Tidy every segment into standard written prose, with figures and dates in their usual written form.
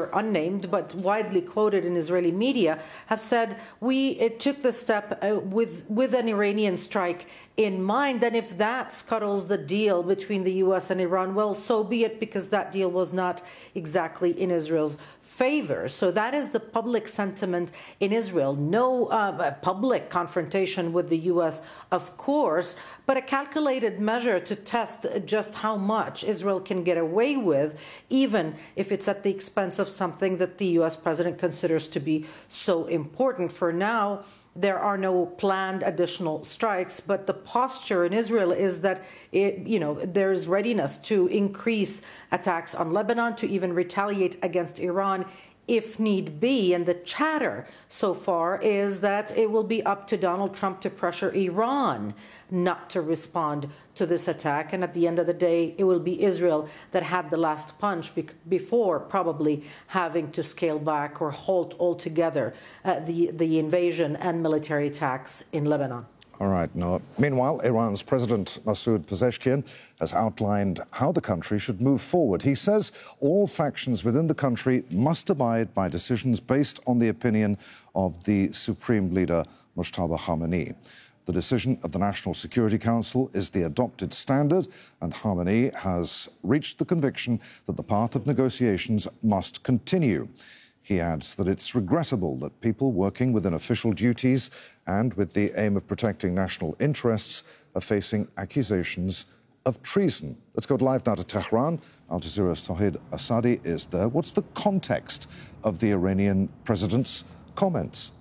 unnamed but widely quoted in Israeli media, have said it took the step with an Iranian strike in mind, and if that scuttles the deal between the U.S. and Iran, well, so be it, because that deal was not exactly in Israel's favor. So that is the public sentiment in Israel. No public confrontation with the U.S., of course, but a calculated measure to test just how much Israel can get away with, even if it's at the expense of something that the U.S. president considers to be so important. For now, there are no planned additional strikes, but the posture in Israel is that there's readiness to increase attacks on Lebanon, to even retaliate against Iran if need be. And the chatter so far is that it will be up to Donald Trump to pressure Iran not to respond to this attack. And at the end of the day, it will be Israel that had the last punch before probably having to scale back or halt altogether the invasion and military attacks in Lebanon. All right, Noah. Meanwhile, Iran's President Masoud Pezeshkian has outlined how the country should move forward. He says all factions within the country must abide by decisions based on the opinion of the Supreme Leader Mojtaba Khamenei. The decision of the National Security Council is the adopted standard, and Khamenei has reached the conviction that the path of negotiations must continue. He adds that it's regrettable that people working within official duties and with the aim of protecting national interests are facing accusations of treason. Let's go live now to Tehran. Al Jazeera's Tawhid Asadi is there. What's the context of the Iranian president's comments?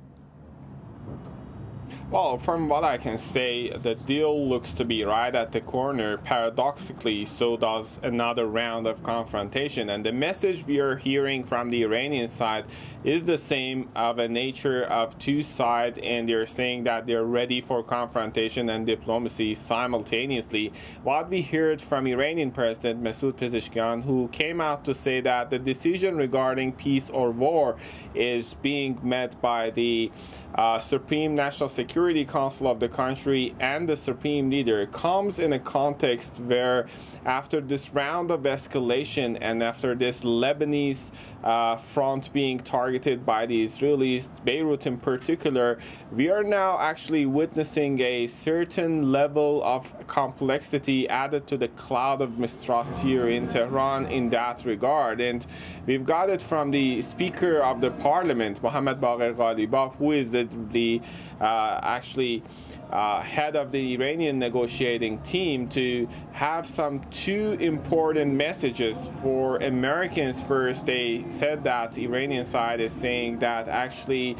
Well, from what I can say, the deal looks to be right at the corner. Paradoxically, so does another round of confrontation. And the message we are hearing from the Iranian side is the same of a nature of two sides, and they're saying that they're ready for confrontation and diplomacy simultaneously. What we heard from Iranian President Masoud Pezeshkian, who came out to say that the decision regarding peace or war is being met by the Supreme National Security Council of the country and the Supreme Leader, comes in a context where after this round of escalation and after this Lebanese front being targeted by the Israelis, Beirut in particular, we are now actually witnessing a certain level of complexity added to the cloud of mistrust here in Tehran in that regard. And we've got it from the Speaker of the Parliament, Mohammad Baqir Ghalibaf, who is the head of the Iranian negotiating team, to have some two important messages for Americans. First, they said that the Iranian side is saying that actually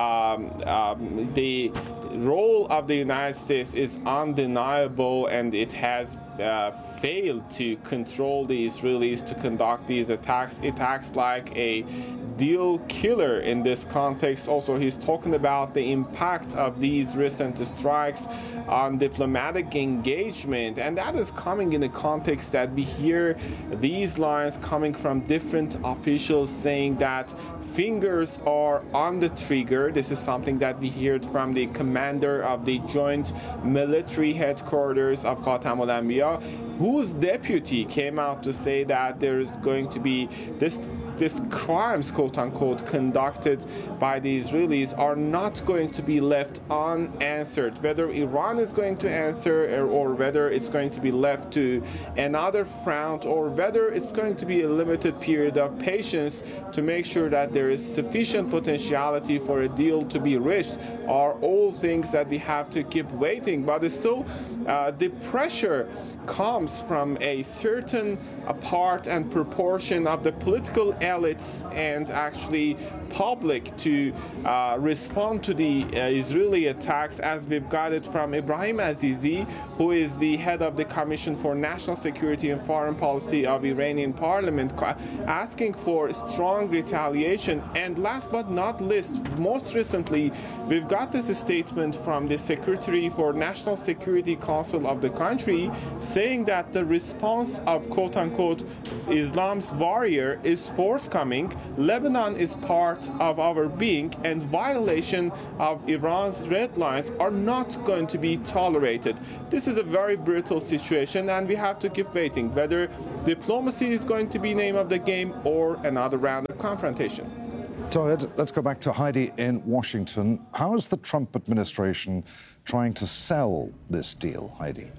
the role of the United States is undeniable, and it has failed to control the Israelis to conduct these attacks. It acts like a deal killer in this context. Also, he's talking about the impact of these recent strikes on diplomatic engagement, and that is coming in the context that we hear these lines coming from different officials saying that fingers are on the trigger. This is something that we heard from the commander of the joint military headquarters of Khatam al-Anbiya, whose deputy came out to say that there's going to be this crimes, quote-unquote, conducted by the Israelis are not going to be left unanswered. Whether Iran is going to answer or whether it's going to be left to another front, or whether it's going to be a limited period of patience to make sure that there is sufficient potentiality for a deal to be reached, are all things that we have to keep waiting. But it's still, the pressure comes from a certain part and proportion of the political elites and actually public to respond to the Israeli attacks, as we've got it from Ibrahim Azizi, who is the head of the Commission for National Security and Foreign Policy of Iranian Parliament, asking for strong retaliation. And last but not least, most recently, we've got this statement from the Secretary for National Security Council of the country saying that the response of quote-unquote Islam's warrior is forced forthcoming. Lebanon is part of our being, and violation of Iran's red lines are not going to be tolerated. This is a very brutal situation, and we have to keep waiting whether diplomacy is going to be name of the game or another round of confrontation. Tohed, let's go back to Heidi in Washington. How is the Trump administration trying to sell this deal, Heidi?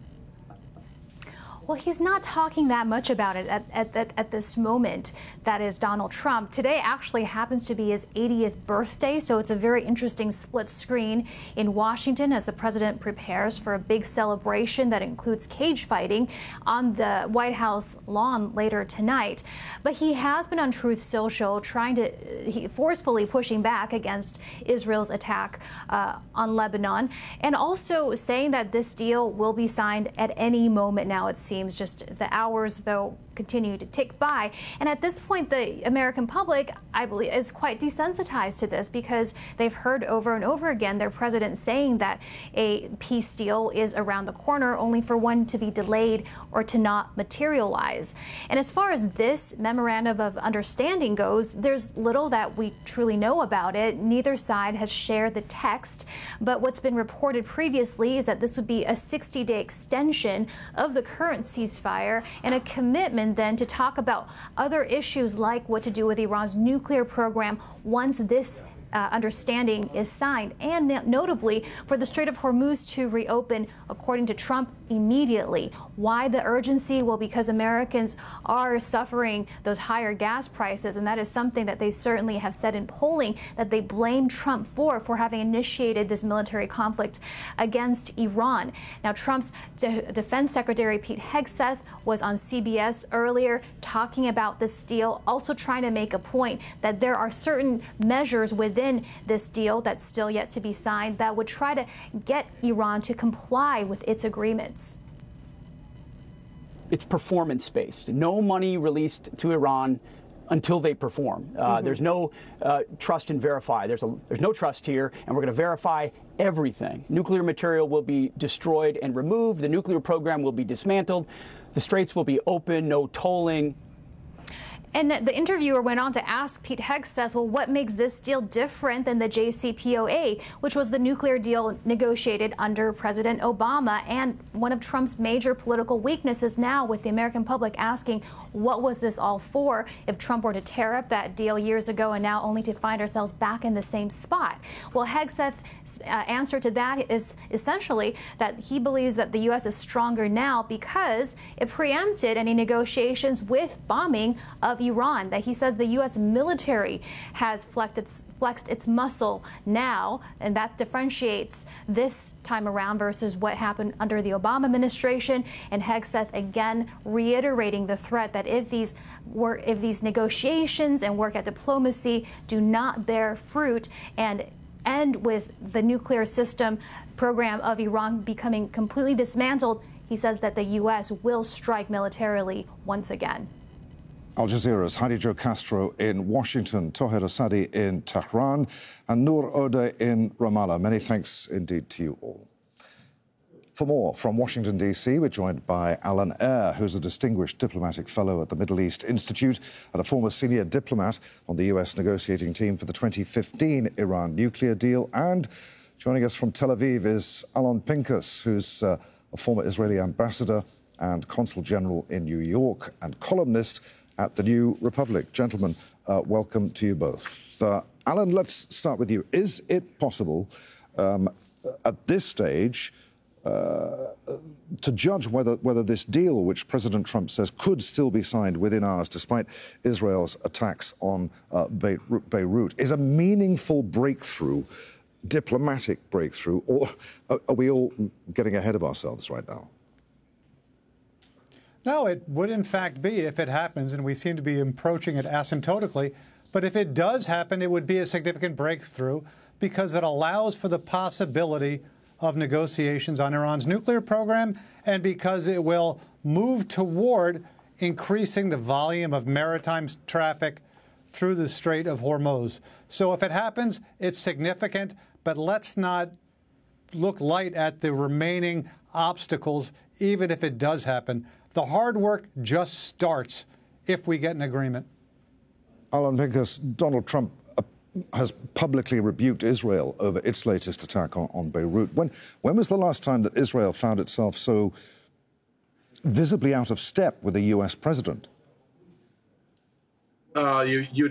Well, he's not talking that much about it at this moment. That is Donald Trump. Today actually happens to be his 80th birthday, so it's a very interesting split screen in Washington as the president prepares for a big celebration that includes cage fighting on the White House lawn later tonight. But he has been on Truth Social forcefully pushing back against Israel's attack on Lebanon, and also saying that this deal will be signed at any moment now, it seems. Just the hours, though, continue to tick by. And at this point, the American public, I believe, is quite desensitized to this because they've heard over and over again their president saying that a peace deal is around the corner, only for one to be delayed or to not materialize. And as far as this memorandum of understanding goes, there's little that we truly know about it. Neither side has shared the text, but what's been reported previously is that this would be a 60-day extension of the current ceasefire and a commitment then to talk about other issues like what to do with Iran's nuclear program once this understanding is signed, and notably for the Strait of Hormuz to reopen, according to Trump, immediately. Why the urgency? Well, because Americans are suffering those higher gas prices, and that is something that they certainly have said in polling that they blame Trump for having initiated this military conflict against Iran. Now, Trump's Defense Secretary Pete Hegseth was on CBS earlier talking about this deal, also trying to make a point that there are certain measures within this deal that's still yet to be signed that would try to get Iran to comply with its agreements. It's performance-based. No money released to Iran until they perform. There's no trust and verify. There's no trust here, and we're going to verify everything. Nuclear material will be destroyed and removed. The nuclear program will be dismantled. The straits will be open, no tolling. And the interviewer went on to ask Pete Hegseth, well, what makes this deal different than the JCPOA, which was the nuclear deal negotiated under President Obama, and one of Trump's major political weaknesses now, with the American public asking, what was this all for if Trump were to tear up that deal years ago and now only to find ourselves back in the same spot? Well, Hegseth's answer to that is essentially that he believes that the U.S. is stronger now because it preempted any negotiations with bombing of Iran, that he says the U.S. military has flexed its muscle now, and that differentiates this time around versus what happened under the Obama administration. And Hegseth again reiterating the threat that if these negotiations and work at diplomacy do not bear fruit and end with the nuclear system program of Iran becoming completely dismantled, he says that the U.S. will strike militarily once again. Al Jazeera's Heidi Jo Castro in Washington, Tohed Asadi in Tehran, and Noor Odeh in Ramallah. Many thanks indeed to you all. For more from Washington, D.C., we're joined by Alan Eyre, who's a distinguished diplomatic fellow at the Middle East Institute and a former senior diplomat on the U.S. negotiating team for the 2015 Iran nuclear deal. And joining us from Tel Aviv is Alon Pinkus, who's a former Israeli ambassador and consul general in New York and columnist at the New Republic. Gentlemen, welcome to you both. Alan, let's start with you. Is it possible at this stage to judge whether this deal, which President Trump says could still be signed within hours despite Israel's attacks on Beirut, is a meaningful breakthrough, diplomatic breakthrough, or are we all getting ahead of ourselves right now? No, it would in fact be if it happens, and we seem to be approaching it asymptotically. But if it does happen, it would be a significant breakthrough because it allows for the possibility of negotiations on Iran's nuclear program and because it will move toward increasing the volume of maritime traffic through the Strait of Hormuz. So if it happens, it's significant, but let's not look light at the remaining obstacles, even if it does happen. The hard work just starts if we get an agreement. Alan Pincus, Donald Trump has publicly rebuked Israel over its latest attack on Beirut. When was the last time that Israel found itself so visibly out of step with a U.S. president? You'd